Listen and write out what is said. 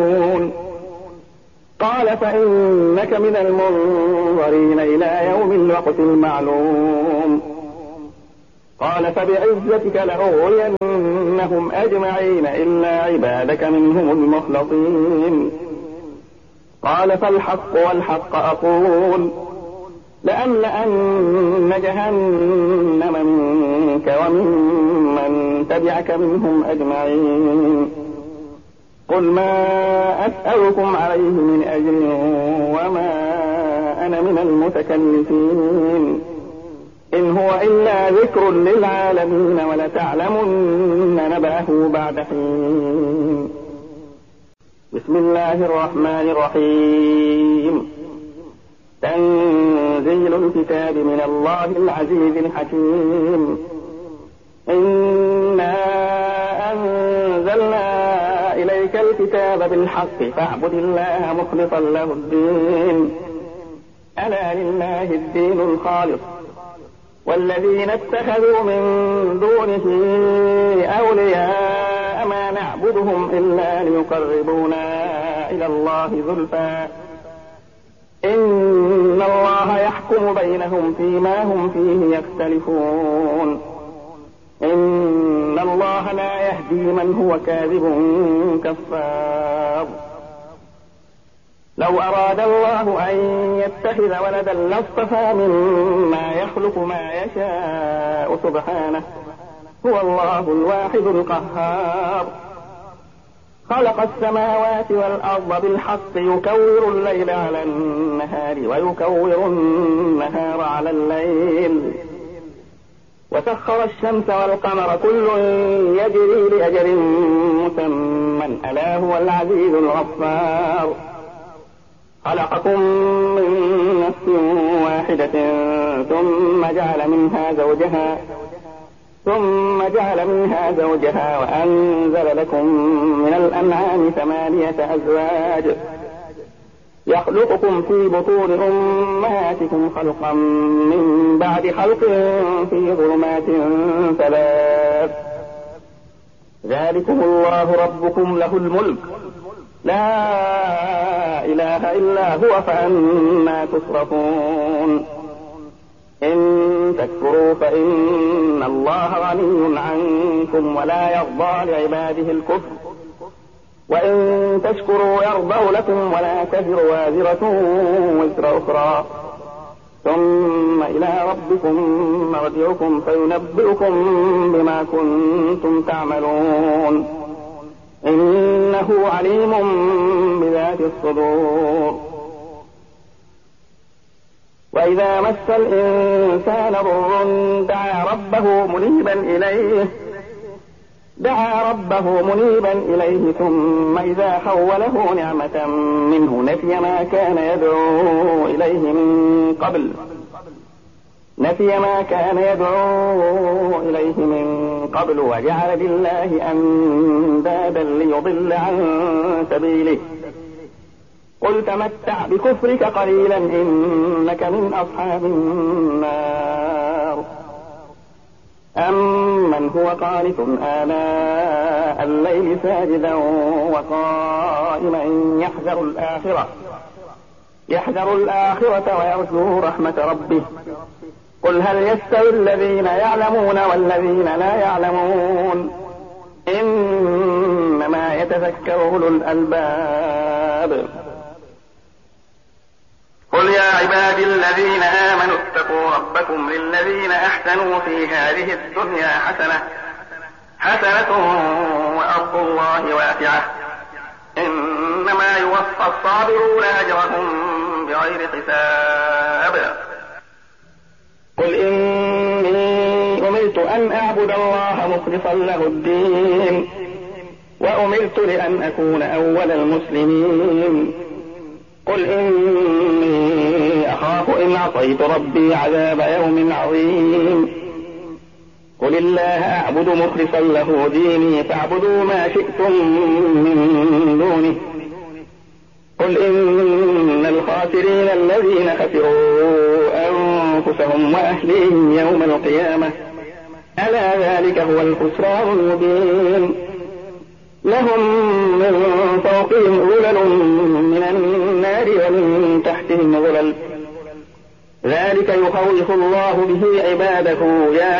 قال فإنك من المنظرين إلى يوم الوقت المعلوم. قال فبعزتك لأغوينهم أجمعين إلا عبادك منهم المخلصين. قال فالحق والحق أقول لأملأن جهنم منك وممن تبعك منهم أجمعين. قل ما أسألكم عليه من أجر وما أنا من المتكلفين إن هو إلا ذكر للعالمين ولتعلمن نبأه بعد حين. بسم الله الرحمن الرحيم. تنزيل الكتاب من الله العزيز الحكيم. إنا أنزلنا إليك الكتاب بالحق فاعبد الله مخلصا له الدين ألا لله الدين الخالص والذين اتخذوا من دونه أولياء ما نعبدهم إلا ليقربونا إلى الله زلفى إن الله يحكم بينهم فيما هم فيه يختلفون إن الله لا يهدي من هو كاذب كفار. لو أراد الله أن يتخذ ولدا لاصطفى مما يخلق ما يشاء سبحانه هو الله الواحد القهار. خلق السماوات والأرض بالحق يكور الليل على النهار ويكور النهار على الليل وسخر الشمس والقمر كل يجري لأجل مسمى ألا هو العزيز الغفار. خلقكم من نفس واحدة ثم جعل منها زوجها وأنزل لكم من الأنعام 8 أزواج يخلقكم في بطون أمهاتكم خلقا من بعد خلق في ظلمات 3 ذلكم الله ربكم له الملك لا إله إلا هو فأنى تصرفون. إن تكفروا فإن الله غني عنكم ولا يرضى لعباده الكفر وإن تشكروا يرضوا لكم ولا تزر وازرة وزر أخرى ثم إلى ربكم مرجعكم فينبئكم بما كنتم تعملون إنه عليم بذات الصدور. وإذا مس الإنسان ضر دعا ربه منيبا إليه ثم إذا خوله نعمة منه نسي ما كان يدعو إليه من قبل وجعل لله أندادا ليضل عن سبيله قل تمتع بكفرك قليلا إنك من أصحاب النار. أمن هو قانت آناء الليل ساجدا وقائما يحذر الآخرة ويرجو رحمة ربه قل هل يستوي الذين يعلمون والذين لا يعلمون إنما يتذكر أولو الألباب. قل يا عبادي الذين آمنوا اتقوا ربكم للذين أحسنوا في هذه الدنيا حسنة وأرض الله واسعة إنما يوفى الصابرون أجرهم بغير حساب. قل إني أمرت أن أعبد الله مخلصا له الدين وأمرت لأن أكون أول المسلمين. قل إني أخاف إن عصيت ربي عذاب يوم عظيم. قل الله أعبد مخلصا له ديني فاعبدوا ما شئتم من دونه. قل إن الخاسرين الذين خسروا أنفسهم وأهليهم يوم القيامة ألا ذلك هو الخسران المبين. لهم من فوقهم ظلل من النار ومن تحتهم ظلل ذلك يخوف الله به عباده يا